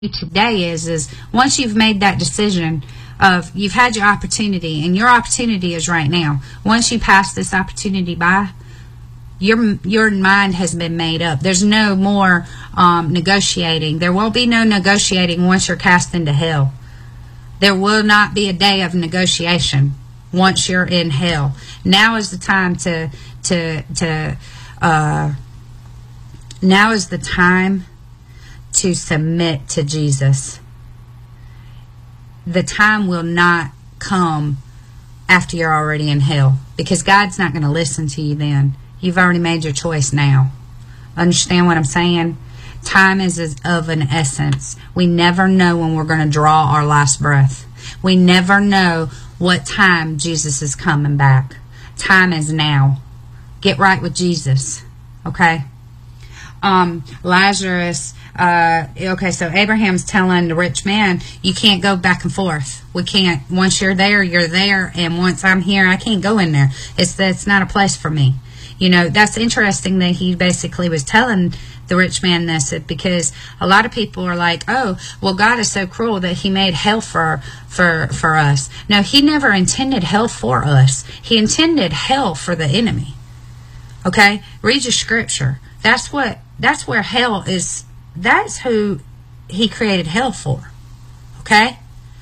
today is once you've made that decision of you've had your opportunity, and your opportunity is right now. Once you pass this opportunity by, your mind has been made up. There's no more negotiating. There won't be no negotiating once you're cast into hell. There will not be a day of negotiation once you're in hell. Now is the time now is the time to submit to Jesus. The time will not come after you're already in hell, because God's not going to listen to you then. You've already made your choice now. Understand what I'm saying? Time is of an essence. We never know when we're going to draw our last breath. We never know what time Jesus is coming back. Time is now. Get right with Jesus. Okay? Lazarus, so Abraham's telling the rich man, you can't go back and forth. We can't. Once you're there, and once I'm here, I can't go in there. It's not a place for me. You know, that's interesting that he basically was telling the rich man this, because a lot of people are like, oh, well, God is so cruel that he made hell for us. No, he never intended hell for us. He intended hell for the enemy. Okay? Read your scripture. That's where hell is. That's who he created hell for. Okay?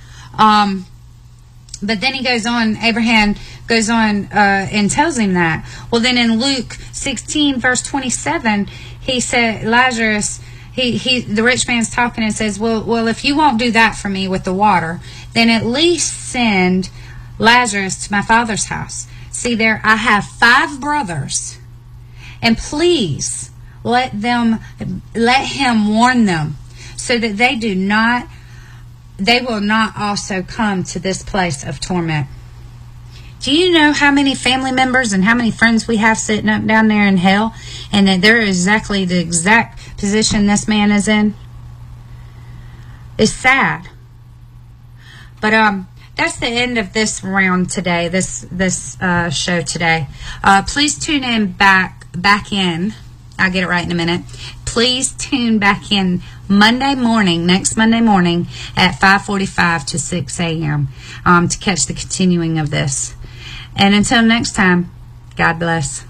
But then he goes on, Abraham goes on and tells him that. Well, then in Luke 16, verse 27, he said, Lazarus, the rich man's talking and says, well, if you won't do that for me with the water, then at least send Lazarus to my father's house. See there, I have 5 brothers, and please let him warn them, so that they will not also come to this place of torment. Do you know how many family members and how many friends we have sitting up down there in hell, and that they're exactly the exact position this man is in? It's sad. But that's the end of this round today, this show today. Please tune in back in. I'll get it right in a minute. Please tune back in next Monday morning at 5:45 to 6 a.m. To catch the continuing of this. And until next time, God bless.